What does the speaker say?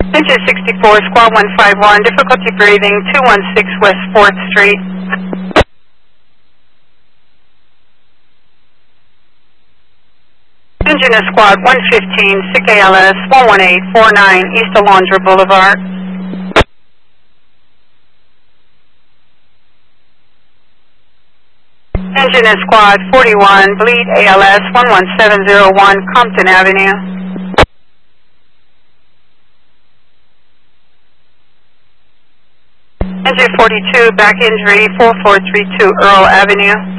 Engine 64, Squad 151, difficulty breathing, 216 West 4th Street. Engine is Squad 115, SIC ALS 11849, East Alondra Boulevard. Engine is Squad 41, Bleed ALS 11701, Compton Avenue. Engine 42, back injury 4432 Earl Avenue.